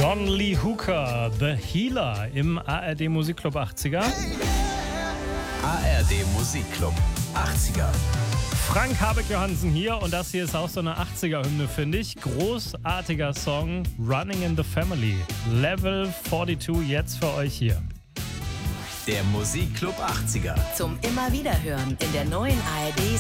John Lee Hooker, The Healer im ARD Musikclub 80er. ARD Musikclub 80er. Frank Habeck-Johansen hier und das hier ist auch so eine 80er-Hymne, finde ich. Großartiger Song, Running in the Family. Level 42 jetzt für euch hier. Der Musikclub 80er. Zum immer wieder hören in der neuen ARD